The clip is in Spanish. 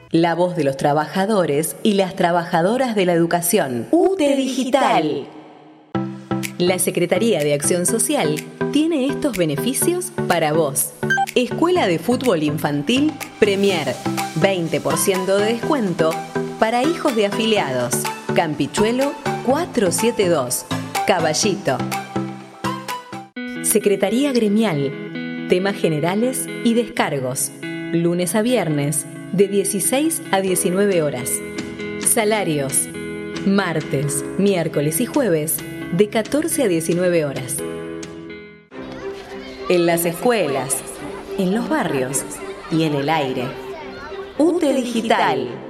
La voz de los trabajadores y las trabajadoras de la educación. UTE Digital. La Secretaría de Acción Social tiene estos beneficios para vos. Escuela de Fútbol Infantil Premier. 20% de descuento para hijos de afiliados. Campichuelo 472. Caballito. Secretaría Gremial. Temas generales y descargos. Lunes a viernes, de 16 a 19 horas. Salarios. Martes, miércoles y jueves, de 14 a 19 horas. En las escuelas, en los barrios y en el aire. UTE Digital.